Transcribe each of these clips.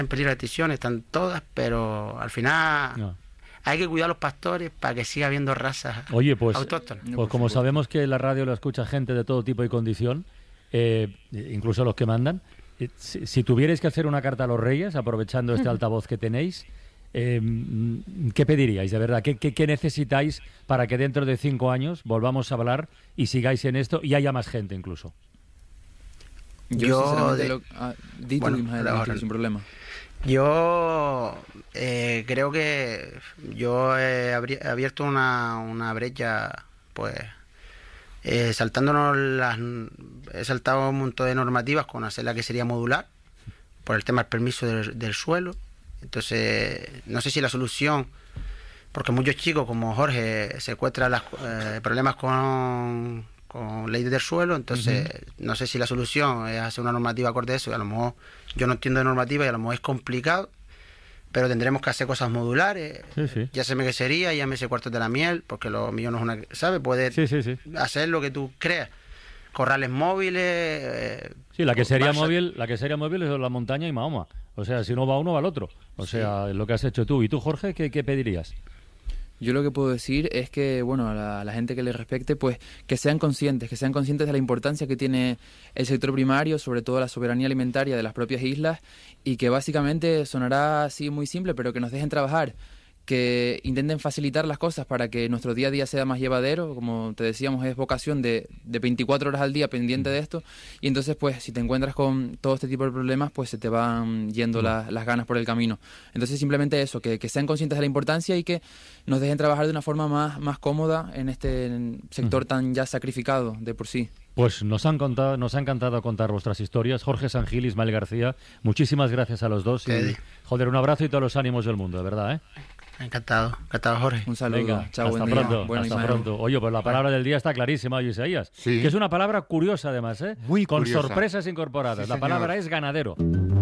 en peligro de extinción, están todas, pero al final No. hay que cuidar a los pastores para que siga habiendo razas Oye, pues, autóctonas. pues como sabemos que la radio la escucha gente de todo tipo y condición, incluso los que mandan, si tuvierais que hacer una carta a los Reyes, aprovechando este altavoz que tenéis, ¿qué pediríais, de verdad? ¿Qué necesitáis para que dentro de 5 años volvamos a hablar y sigáis en esto y haya más gente incluso? Yo sinceramente sin problema. Yo creo que yo he abierto una brecha, pues he saltado un montón de normativas con hacer la que sería modular por el tema del permiso del suelo. Entonces no sé si la solución, porque muchos chicos como Jorge se encuentran problemas con ley del suelo, entonces no sé si la solución es hacer una normativa acorde a eso, y a lo mejor yo no entiendo de normativa y a lo mejor es complicado, pero tendremos que hacer cosas modulares. Sí. Ya sé qué sería, ya me sé cuartos de la miel, porque lo mío no es una, ¿sabes? Puedes hacer lo que tú creas. Corrales móviles. Sí, la que sería móvil es la montaña y Mahoma. O sea, si no va uno, va el otro. O sea, lo que has hecho tú. ¿Y tú, Jorge, qué pedirías? Yo lo que puedo decir es que, bueno, a la gente que le respecte, pues que sean conscientes de la importancia que tiene el sector primario, sobre todo la soberanía alimentaria de las propias islas, y que básicamente sonará así muy simple, pero que nos dejen trabajar, que intenten facilitar las cosas para que nuestro día a día sea más llevadero. Como te decíamos, es vocación de 24 horas al día pendiente de esto, y entonces pues si te encuentras con todo este tipo de problemas, pues se te van yendo las ganas por el camino. Entonces simplemente eso, que sean conscientes de la importancia y que nos dejen trabajar de una forma más cómoda en este sector tan ya sacrificado de por sí. Pues nos ha encantado contar vuestras historias. Jorge Sangil, Ismael García, muchísimas gracias a los dos. Y, joder, un abrazo y todos los ánimos del mundo, de verdad, ¿eh? Encantado Jorge. Un saludo. Venga, chao, hasta buen pronto. día. Bueno, hasta Ismael. pronto. Oye, pues la palabra del día está clarísima, oye, Isaías. Sí. Que es una palabra curiosa además, ¿eh? Muy con curiosa. sorpresas incorporadas. Sí, la señor. palabra es ganadero.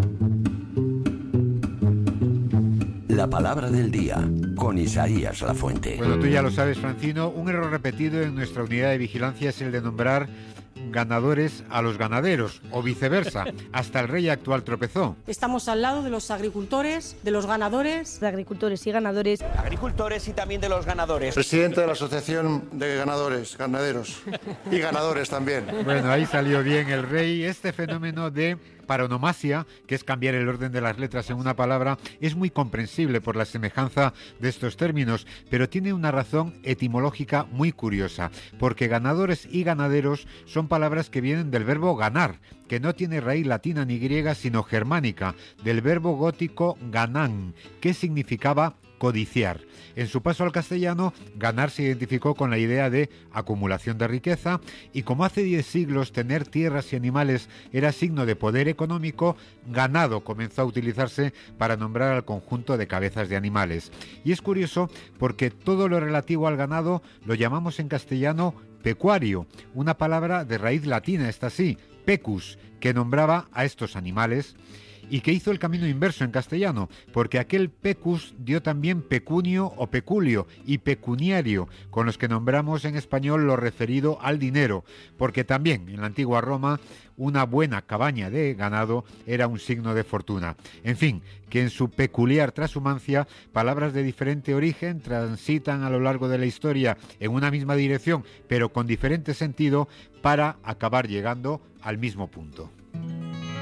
La palabra del día, con Isaías Lafuente. Bueno, tú ya lo sabes, Francino, un error repetido en nuestra unidad de vigilancia es el de nombrar ganadores a los ganaderos, o viceversa. Hasta el rey actual tropezó. Estamos al lado de los agricultores, de los ganadores. De agricultores y ganadores. Agricultores y también de los ganadores. Presidente de la Asociación de Ganaderos y ganadores también. Bueno, ahí salió bien el rey. Este fenómeno de paronomasia, que es cambiar el orden de las letras en una palabra, es muy comprensible por la semejanza de estos términos, pero tiene una razón etimológica muy curiosa, porque ganadores y ganaderos son palabras que vienen del verbo ganar, que no tiene raíz latina ni griega, sino germánica, del verbo gótico ganan, que significaba codiciar. En su paso al castellano, ganar se identificó con la idea de acumulación de riqueza, y como hace 10 siglos tener tierras y animales era signo de poder económico, ganado comenzó a utilizarse para nombrar al conjunto de cabezas de animales. Y es curioso porque todo lo relativo al ganado lo llamamos en castellano pecuario, una palabra de raíz latina, esta sí, pecus, que nombraba a estos animales, y que hizo el camino inverso en castellano, porque aquel pecus dio también pecunio o peculio y pecuniario, con los que nombramos en español lo referido al dinero, porque también en la antigua Roma una buena cabaña de ganado era un signo de fortuna. En fin, que en su peculiar trashumancia, palabras de diferente origen transitan a lo largo de la historia en una misma dirección, pero con diferente sentido, para acabar llegando al mismo punto.